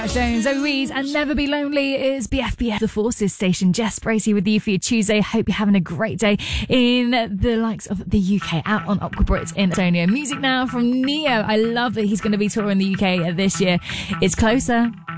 Jones, Zoe Rees, and Never Be Lonely is BFBF The Forces station. Jess Bracey with you for your Tuesday. Hope you're having a great day in the likes of the UK, out on Aqua Brits in Estonia. Music now from Neo. I love that he's going to be touring the UK this year. It's Closer.